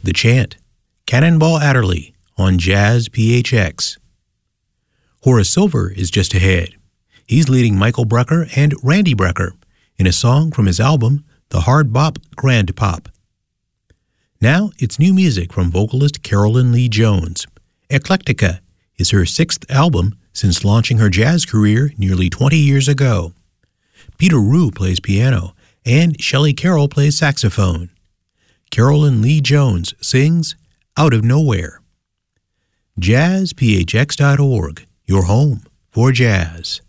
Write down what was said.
The Chant, Cannonball Adderley on Jazz PHX. Horace Silver is just ahead. He's leading Michael Brecker and Randy Brecker in a song from his album, The Hard Bop Grand Pop. Now it's new music from vocalist Carolyn Lee Jones. Eclectica is her 6th album since launching her jazz career nearly 20 years ago. Peter Rue plays piano, and Shelley Carroll plays saxophone. Carolyn Lee Jones sings Out of Nowhere. JazzPHX.org, your home for jazz.